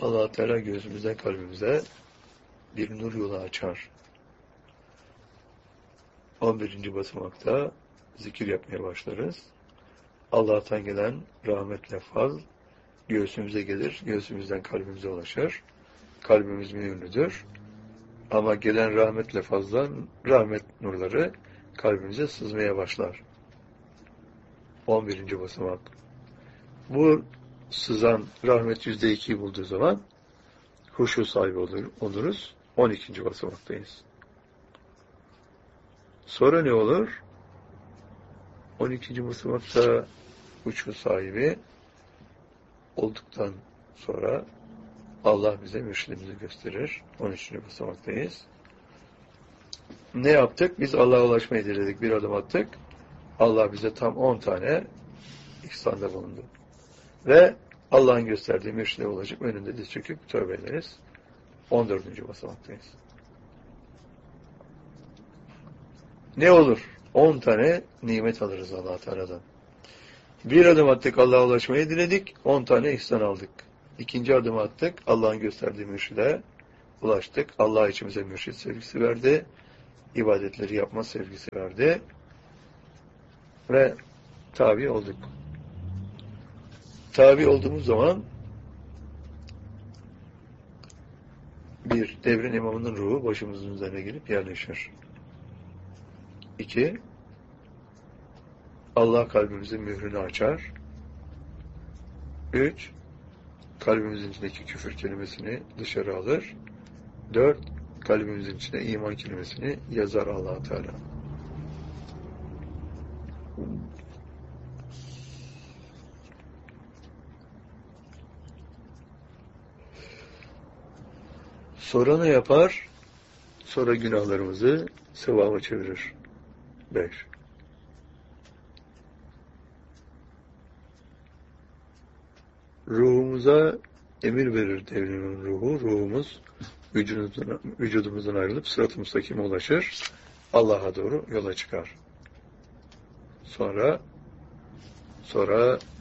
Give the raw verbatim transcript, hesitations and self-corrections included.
Allah Teala gözümüzden kalbimize bir nur yolu açar. on birinci basamakta zikir yapmaya başlarız. Allah'tan gelen rahmetle fazl göğsümüze gelir, göğsümüzden kalbimize ulaşır. Kalbimiz mühürlüdür. Ama gelen rahmetle fazlan rahmet nurları kalbimize sızmaya başlar. on birinci basamak. Bu sızan rahmet yüzde ikiyi bulduğu zaman huşu sahibi olur, oluruz. on ikinci basamaktayız. Sonra ne olur? on ikinci basamakta huşu sahibi olduktan sonra Allah bize mürşidimizi gösterir. on üçüncü basamaktayız. Ne yaptık? Biz Allah'a ulaşmayı diledik. Bir adım attık. Allah bize tam on tane ihsanda bulundu. Ve Allah'ın gösterdiği mürşide olacak. Önünde diz çöküp tövbe ederiz. on dördüncü basamaktayız. Ne olur? on tane nimet alırız Allah Teala'dan. Bir adım attık, Allah'a ulaşmayı diledik. on tane ihsan aldık. İkinci adım attık. Allah'ın gösterdiği mürşide ulaştık. Allah içimize mürşid sevgisi verdi. İbadetleri yapma sevgisi verdi. Ve tabi olduk. Tabi olduğumuz zaman bir, devrin imamının ruhu başımızın üzerine gelip yerleşir. İki, Allah kalbimizin mührünü açar. Üç, kalbimizin içindeki küfür kelimesini dışarı alır. Dört, kalbimizin içine iman kelimesini yazar Allah Teala. Sonra ne yapar? Sonra günahlarımızı sevaba çevirir. Beş. Ruhumuza emir verir devrimin ruhu. Ruhumuz vücudumuzdan, vücudumuzdan ayrılıp sırat-ı müstakime ulaşır. Allah'a doğru yola çıkar. Sonra sonra